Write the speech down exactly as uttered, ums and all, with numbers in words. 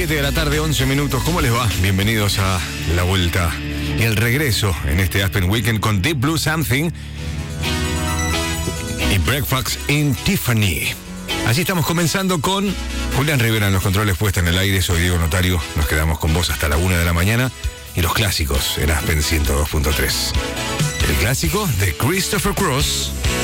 siete de la tarde, once minutos. ¿Cómo les va? Bienvenidos a la vuelta y el regreso en este Aspen Weekend con Deep Blue Something y Breakfast in Tiffany. Así estamos comenzando con Julián Rivera en los controles, puesta en el aire. Soy Diego Notario. Nos quedamos con vos hasta la una de la mañana y los clásicos en Aspen ciento dos punto tres. El clásico de Christopher Cross,